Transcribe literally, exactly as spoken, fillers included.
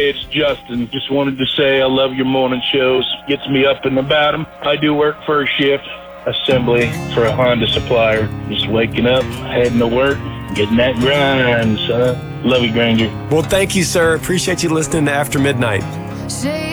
Hey, it's Justin. Just wanted to say I love your morning shows. Gets me up and about them. I do work first shift, assembly for a Honda supplier. Just waking up, heading to work, getting that grind, son. Love you, Granger. Well, thank you, sir. Appreciate you listening to After Midnight. Say